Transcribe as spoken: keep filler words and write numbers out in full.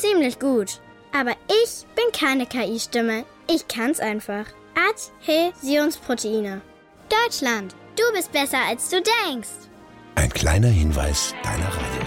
ziemlich gut. Aber ich bin keine K I-Stimme. Ich kann's einfach. Adhäsionsproteine. Deutschland, du bist besser, als du denkst. Ein kleiner Hinweis deiner Radio.